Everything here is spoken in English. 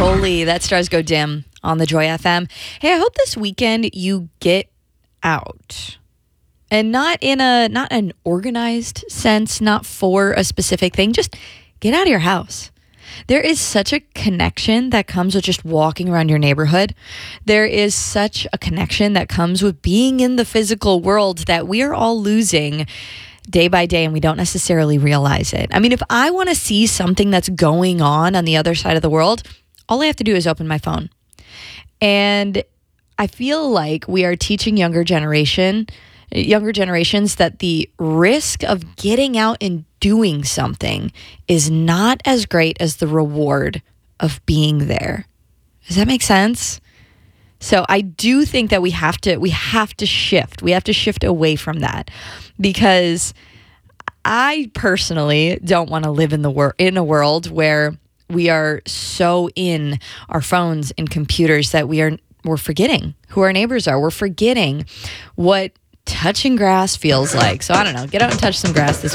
Foley. That Stars Go Dim on the Joy FM. Hey, I hope this weekend you get out. And not in an organized sense, not for a specific thing. Just get out of your house. There is such a connection that comes with just walking around your neighborhood. There is such a connection that comes with being in the physical world that we are all losing day by day, and we don't necessarily realize it. I mean, if I want to see something that's going on the other side of the world, all I have to do is open my phone. And I feel like we are teaching younger generations that the risk of getting out and doing something is not as great as the reward of being there. Does that make sense? So I do think that we have to shift. We have to shift away from that, because I personally don't want to live in a world where we are so in our phones and computers that we're forgetting who our neighbors are. We're forgetting what touching grass feels like. So I don't know. Get out and touch some grass this